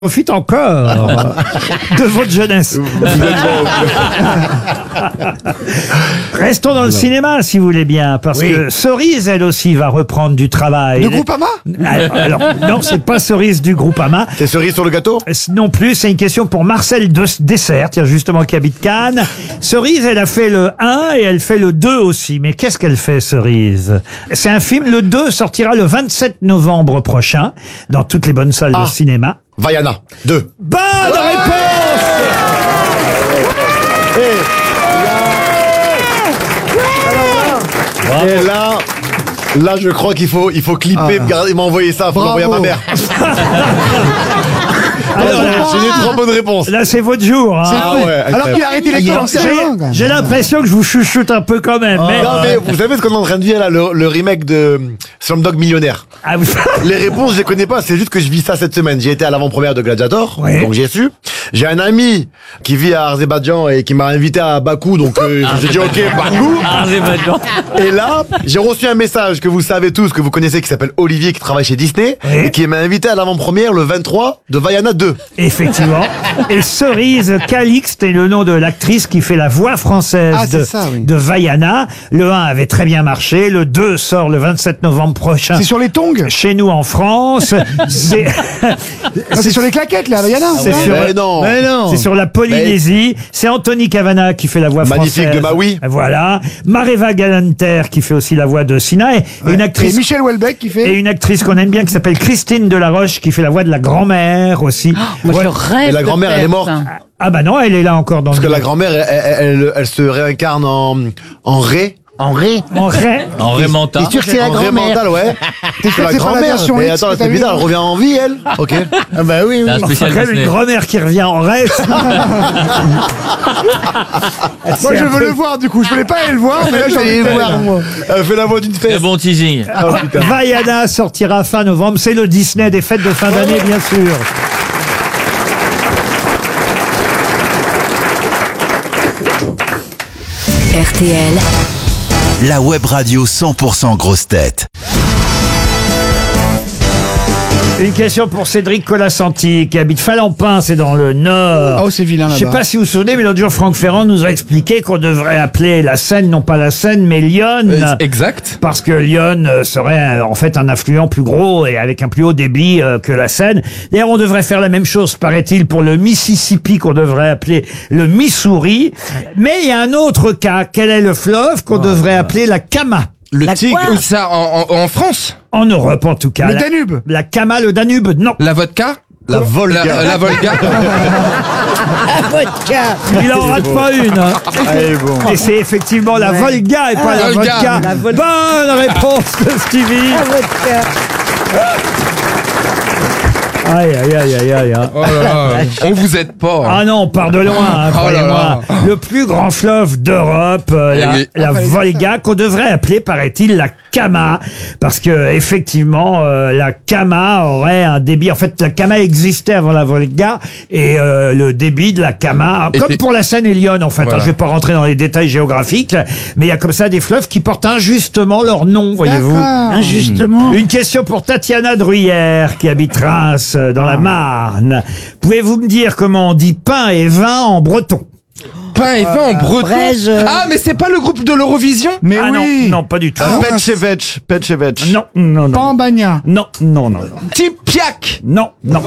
Profite encore de votre jeunesse. Restons dans le cinéma, si vous voulez bien, parce que Cerise, elle aussi, va reprendre du travail. Le Groupama ? Alors, non, c'est pas Cerise du Groupama. C'est cerise sur le gâteau? Non plus, c'est une question pour Marcel Dessert, tiens, justement, qui habite Cannes. Cerise, elle a fait le 1 et elle fait le 2 aussi. Mais qu'est-ce qu'elle fait, Cerise? C'est un film, le 2 sortira le 27 novembre prochain, dans toutes les bonnes salles de cinéma. Vaiana, 2. Bonne réponse! Et là, je crois qu'il faut clipper, m'envoyer ça, faut l'envoyer à ma mère. Alors là, J'ai eu 3 bonnes réponses. là, c'est votre jour. Hein. Ah ouais. Alors qu'il a arrêté les cours, J'ai l'impression que je vous chuchote un peu quand même. Mais... Non, mais vous savez ce qu'on est en train de vivre là, le remake de Slumdog Millionnaire. Ah, vous... Les réponses, je les connais pas, c'est juste que je vis ça cette semaine. J'ai été à l'avant-première de Gladiator, Ouais. donc j'ai su. J'ai un ami qui vit à Azerbaïdjan et qui m'a invité à Bakou, donc j'ai dit ok, Bakou. Et là, j'ai reçu un message que vous savez tous, que vous connaissez, qui s'appelle Olivier, qui travaille chez Disney, Oui. et qui m'a invité à l'avant-première le 23 de Vaiana 2. Effectivement. Et Cerise Calixte est le nom de l'actrice qui fait la voix française de Vaiana. Le 1 avait très bien marché. Le 2 sort le 27 novembre prochain. C'est sur les tongs ? Chez nous en France. C'est C'est sur les claquettes, là, Yana. c'est sur, Mais non. c'est sur la Polynésie. C'est Anthony Cavana qui fait la voix Magnifique française. de Maui. Voilà. Mareva Galanter qui fait aussi la voix de Sina. Et une Et actrice. Michel Houellebecq qui Et fait... une actrice qu'on aime bien qui s'appelle Christine Delaroche qui fait la voix de la grand-mère aussi. Moi, Voilà. je rêve Et la de grand-mère, faire elle est morte. ça. Ah bah non, elle est là encore dans Parce que le... la grand-mère, elle se réincarne en ré. En ré. En vrai. En Raymanta. T'es sûr que c'est la En ré grand-mère? mental, ouais. T'es sûr que La c'est pas la grand-mère. version Mais X attends, que t'as c'est vue bizarre, elle revient en vie, elle. Ok. Ah bah oui, C'est un oui. spécial Quand même Disney. une grand-mère qui revient en rêve. Moi, je veux le voir, du coup. Je voulais pas aller le voir, mais là, j'ai envie de le voir, moi. Elle fait la voix d'une Très fesse. bon teasing. Vaiana sortira fin novembre. C'est le Disney des fêtes de fin d'année, bien sûr. RTL, La web radio 100% grosse tête. Une question pour Cédric Colassanti qui habite Falampin, c'est dans le Nord. Oh, c'est vilain, Je sais là-bas. pas si vous vous souvenez, mais l'autre jour, Franck Ferrand nous a expliqué qu'on devrait appeler la Seine, non pas la Seine, mais Lyon. Exact. Parce que Lyon serait en fait un affluent plus gros et avec un plus haut débit que la Seine. D'ailleurs, on devrait faire la même chose, paraît-il, pour le Mississippi qu'on devrait appeler le Missouri. Mais il y a un autre cas. Quel est le fleuve qu'on devrait appeler la Kama? Le La tigre. quoi Où ça en France? En Europe, en tout cas. Le Danube. La Kama, le Danube, non. La vodka? La Volga. La Volga. Il en rate pas une. Hein. Allez, bon. Et c'est effectivement la Volga et pas la Volga. vodka. La Volga. Bonne réponse de Stevie. Aïe, aïe, aïe, aïe, aïe. Hein. Oh là là. On vous aide pas. Ah non, on part de loin, hein, Oh là croyez-moi. là. Le plus grand fleuve d'Europe, oui. la Volga, qu'on devrait appeler, paraît-il, la Kama, parce que effectivement, la Kama aurait un débit. En fait, la Kama existait avant la Volga, et le débit de la Kama, comme pour la Seine et Lyon, en fait. Voilà. Hein, je vais pas rentrer dans les détails géographiques, mais il y a comme ça des fleuves qui portent injustement leur nom, voyez-vous. Injustement. Une question pour Tatiana Druyère, qui habite Reims, dans la Marne. Pouvez-vous me dire comment on dit pain et vin en breton? Pain et vin en breton. Braise. Ah, mais c'est pas le groupe de l'Eurovision? Mais Ah oui. non, non, pas du tout. Petchevech. Non, non, non. Pambagna. Non, non, non, non. Tipiak. Non, non.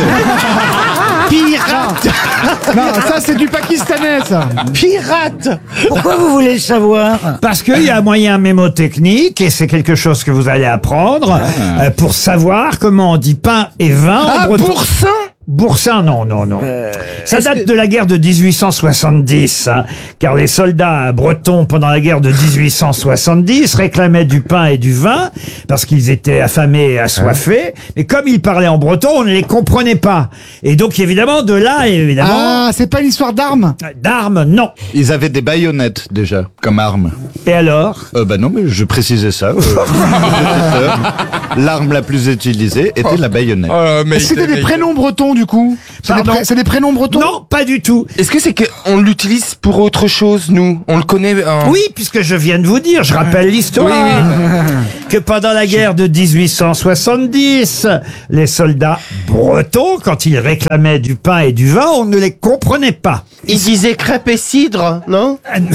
Pirate. Non, ça, c'est du pakistanais, ça. Pirate. Pourquoi vous voulez le savoir? Parce qu'il y a un moyen mémotechnique, et c'est quelque chose que vous allez apprendre, pour savoir comment on dit pain et vin en Ah, breton. Boursin. Boursin, non, non, non. Ça date de la guerre de 1870, hein, car les soldats bretons, pendant la guerre de 1870, réclamaient du pain et du vin, parce qu'ils étaient affamés et assoiffés, mais comme ils parlaient en breton, on ne les comprenait pas. Et donc, évidemment, de là, évidemment, Ah, c'est pas une histoire d'armes? d'armes, non. Ils avaient des baïonnettes déjà comme arme. Et alors? Bah non, mais je précisais ça. L'arme la plus utilisée était la baïonnette. Mais Est-ce que c'était des prénoms bretons, du coup? Pardon C'est des prénoms bretons? Non, pas du tout. Est-ce que c'est qu'on l'utilise pour autre chose, nous? On le connaît Oui, puisque je viens de vous dire, je rappelle l'histoire, que pendant la guerre de 1870, les soldats bretons, quand ils réclamaient du pain et du vin, on ne les comprenait pas. Il disait crêpes et cidre, non?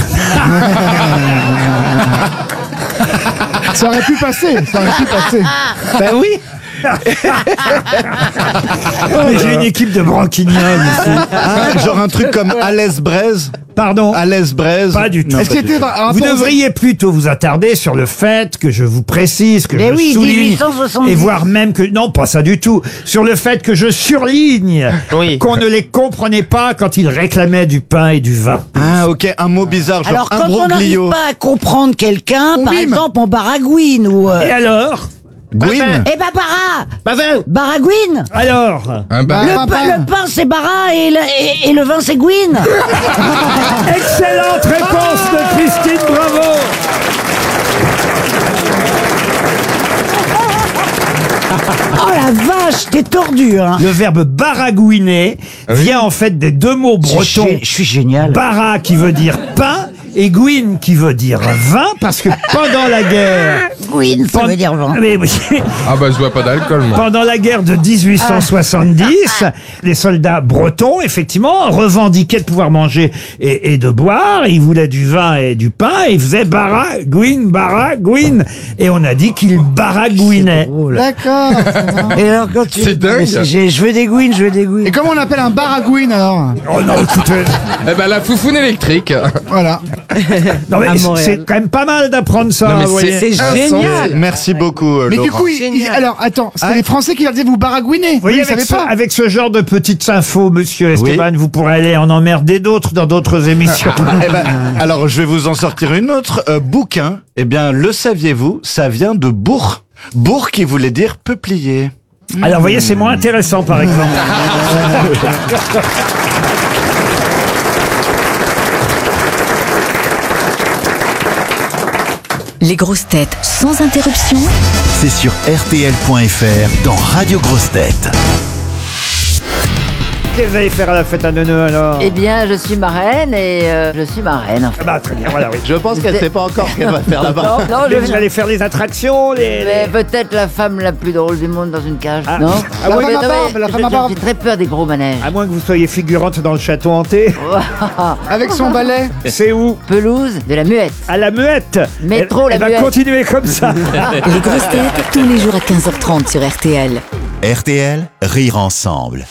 Ça aurait pu passer, Ben oui. Mais j'ai une équipe de branquignoles ici. Genre un truc comme Alès Braise. Pardon? Alès Braise. Pas du tout. Est-ce qu'il était Vous devriez plutôt vous attarder sur le fait que je vous précise, que Mais je oui, souligne, 1870. et voire même que, non, pas ça du tout, sur le fait que je surligne Oui. qu'on ne les comprenait pas quand ils réclamaient du pain et du vin. Ah, ok, un mot bizarre, genre Alors, quand on n'arrive imbroglio. pas à comprendre quelqu'un, par mime. exemple, on baragouine ou... Et alors? Gwyn. Eh ben, bara Bavin. Baragouine Alors? un bar. le pain, c'est bara et le vin, c'est gouine. Excellente réponse de Christine, bravo! Oh la vache, t'es tordu, hein. Le verbe baragouiner vient en fait des deux mots bretons. Je suis génial. Bara qui veut dire pain et Gwyn qui veut dire vin, parce que pendant la guerre... Gouine, ça veut dire vin. Mais oui. Ah bah je vois pas d'alcool, moi. Pendant la guerre de 1870, les soldats bretons, effectivement, revendiquaient de pouvoir manger et de boire. Ils voulaient du vin et du pain. Et ils faisaient baragouine. Et on a dit qu'ils baragouinaient. D'accord. Et alors, quand tu... C'est dingue. Je veux des gouines, Et comment on appelle un baragouine alors? Oh non, écoutez. Eh ben la foufoune électrique. Voilà. Non, mais À Montréal. c'est quand même pas mal d'apprendre ça. Non, mais vous voyez. C'est génial. Merci beaucoup, Mais du Laurent. coup, alors attends, c'était les Français qui leur disaient vous baragouinez. Vous voyez, Vous avec savez ce, pas. avec ce genre de petites infos, monsieur Esteban, vous pourrez aller en emmerder d'autres dans d'autres émissions. Eh ben, alors, je vais vous en sortir une autre. Bouquin, eh bien, le saviez-vous, ça vient de bourg. Bourg qui voulait dire peuplier. Alors, vous voyez, c'est moins intéressant, par exemple. Les grosses têtes sans interruption. C'est sur RTL.fr dans Radio Grosses Têtes. Qu'est-ce que vous allez faire à la fête à Neuneu, alors? Eh bien, je suis marraine et je suis marraine. En fait. Ah bah, très bien, voilà, oui. Je pense qu'elle sait pas encore ce qu'elle va faire là-bas. Non, non, Mais vous allez faire les attractions, Mais peut-être la femme la plus drôle du monde dans une cage, Ah. non? Ah La oui, femme mais- à barbe, la femme à barbe. J'ai très peur des gros manèges. à moins que vous soyez figurante dans le château hanté. Avec son balai. C'est où? Pelouse de la muette. À la Muette. Métro, elle la va Muette. continuer comme ça. Les grosses têtes tous les jours à 15h30 sur RTL. RTL, rire ensemble.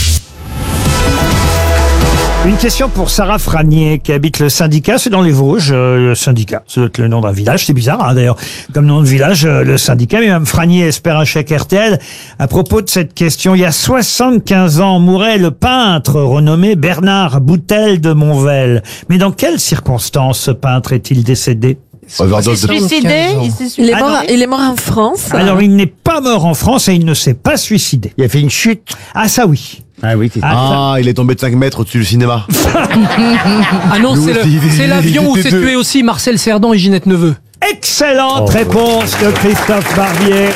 Une question pour Sarah Franier qui habite le syndicat, c'est dans les Vosges, le syndicat, ça doit être le nom d'un village, c'est bizarre hein, d'ailleurs, comme nom de village, le syndicat, mais Mme Franier espère un chèque RTL. À propos de cette question, il y a 75 ans mourait le peintre renommé Bernard Boutel de Monvel. Mais dans quelles circonstances ce peintre est-il décédé? Suicidé? Il est, Ah non. il est mort en France. Alors il n'est pas mort en France et il ne s'est pas suicidé. Il a fait une chute. Ah ça oui. Ah oui, c'est Ah, Ah, il est tombé de 5 mètres au-dessus du cinéma. Ah non, Nous aussi, c'est l'avion où il était s'est deux. tué aussi Marcel Cerdan et Ginette Neveu. excellente réponse de Christophe Barbier.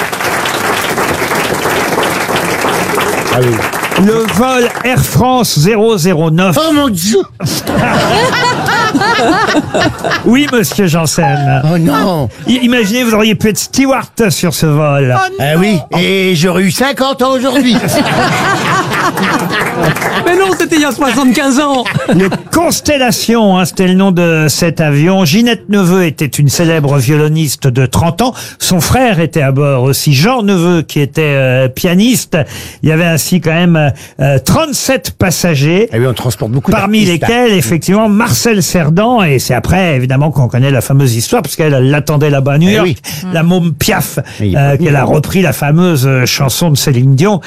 Ah oui. Le vol Air France 009. Oh mon Dieu. Oui, monsieur Janssen. Oh non. Imaginez, vous auriez pu être steward sur ce vol. Ah oui. Et j'aurais eu 50 ans aujourd'hui. Mais non, c'était il y a 75 ans. Le Constellation, hein, c'était le nom de cet avion. Ginette Neveu était une célèbre violoniste de 30 ans. Son frère était à bord aussi, Jean Neveu, qui était pianiste. Il y avait ainsi quand même 37 passagers. Ah oui, on transporte beaucoup Parmi d'artistes, lesquels, effectivement, Marcel Cerdan, et c'est après, évidemment, qu'on connaît la fameuse histoire, parce qu'elle l'attendait là-bas à New Eh York, oui. la môme Piaf, Oui, qu'elle a repris la fameuse chanson de Céline Dion.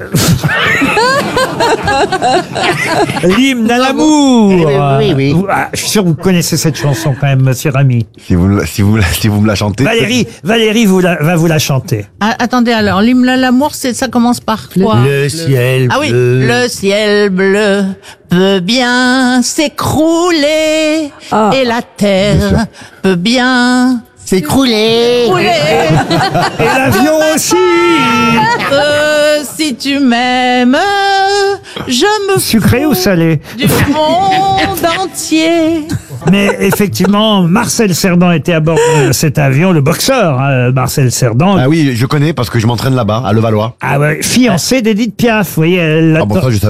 L'hymne à l'amour. Oui. Ah, je suis sûr que vous connaissez cette chanson quand même, monsieur Rami. Si vous me la chantez. Valérie va vous la chanter. Ah, attendez, alors, l'hymne à l'amour, ça commence par quoi? Le ciel Ah oui, bleu. le ciel bleu peut bien s'écrouler et la terre peut bien s'écrouler. Et l'avion aussi. Si tu m'aimes, je me Sucré ou salé? du monde entier. Mais effectivement, Marcel Cerdan était à bord de cet avion, le boxeur, hein, Marcel Cerdan. Ah oui, je connais parce que je m'entraîne là-bas, à Levallois. Ah ouais, fiancé d'Edith Piaf, vous voyez. Elle Ah bon, ça, je savais.